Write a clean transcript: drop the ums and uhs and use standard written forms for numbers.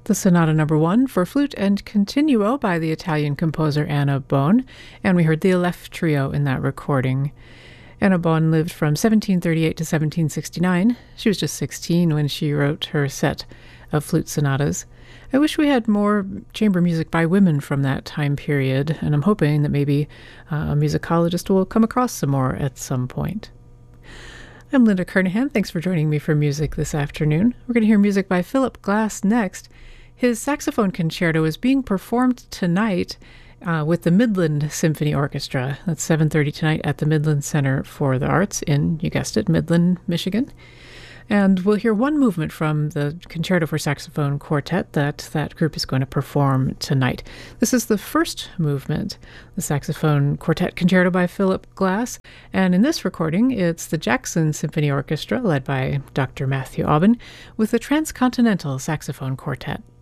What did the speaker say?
The Sonata Number 1 for flute and continuo by the Italian composer Anna Bohn, and we heard the Aleph Trio in that recording. Anna Bohn lived from 1738 to 1769. She was just 16 when she wrote her set of flute sonatas. I wish we had more chamber music by women from that time period, and I'm hoping that maybe a musicologist will come across some more at some point. I'm Linda Kernahan. Thanks for joining me for music this afternoon. We're going to hear music by Philip Glass next. His saxophone concerto is being performed tonight with the Midland Symphony Orchestra. That's 7:30 tonight at the Midland Center for the Arts in, you guessed it, Midland, Michigan. And we'll hear one movement from the Concerto for Saxophone Quartet that group is going to perform tonight. This is the first movement, the Saxophone Quartet Concerto by Philip Glass. And in this recording, it's the Jackson Symphony Orchestra, led by Dr. Matthew Aubin, with the Transcontinental Saxophone Quartet.